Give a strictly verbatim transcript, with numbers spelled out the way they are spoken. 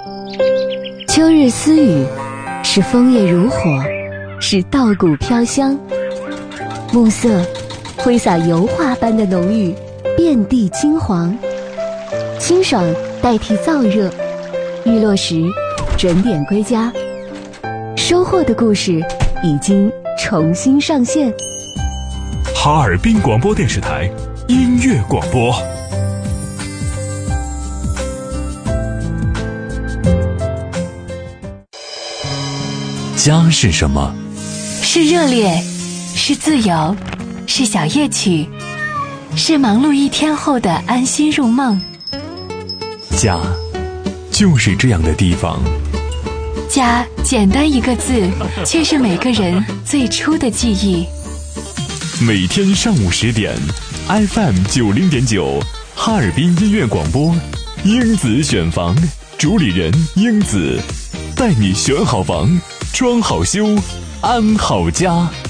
秋日私语，是枫叶如火，是稻谷飘香。暮色挥洒油画般的浓郁，遍地金黄。清爽代替燥热，日落时准点归家。收获的故事已经重新上线。 哈尔滨广播电视台音乐广播。家是什么？ 是热烈，是自由，是小夜曲，是忙碌一天后的安心入梦。 家就是这样的地方。 家简单一个字，却是每个人最初的记忆。 每天上午十点 F M 九零点九，哈尔滨音乐广播，英子选房，主理人英子，带你选好房，装好修，安好家。